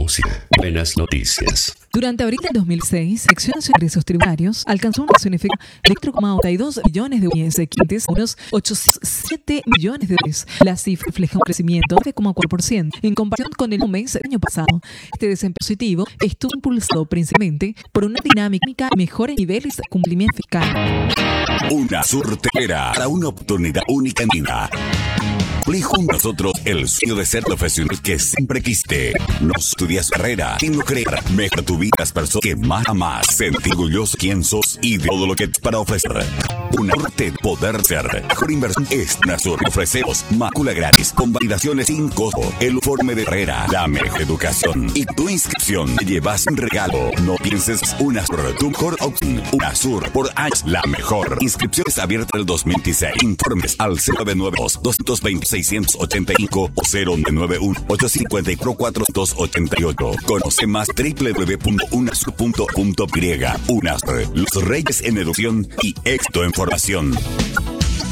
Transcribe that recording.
música, buenas noticias. Durante abril del 2006, la Sección Nacional de Ingresos Tributarios alcanzó una inversión efectiva de 4,82 billones de USD, equivalentes a unos 807 millones de dólares. La cifra refleja un crecimiento de 9,4% en comparación con el mismo mes del año pasado. Este desempeño positivo estuvo impulsado principalmente por una dinámica y mejores niveles de cumplimiento fiscal. Una surtera para una oportunidad única en vida. Cumplí junto a nosotros el sueño de ser profesional que siempre quisiste. No estudias carrera, sino creer. Mejora tu vida, las personas que más amas. Sentir orgulloso de quién sos y de todo lo que tienes para ofrecer. Una suerte de poder ser. Mejor inversión es Nasur. Ofrecemos mácula gratis con validaciones sin costo. El informe de carrera, la mejor educación y tu inscripción. Te llevas un regalo. No pienses Unasur, tu mejor opción. Unasur por años, la mejor. Inscripciones abiertas del 2016. Informes al 0992 220 685 o 0991 854-4288. Conoce más www.unasur.com.y. Unasur, los reyes en educación y éxito en formación.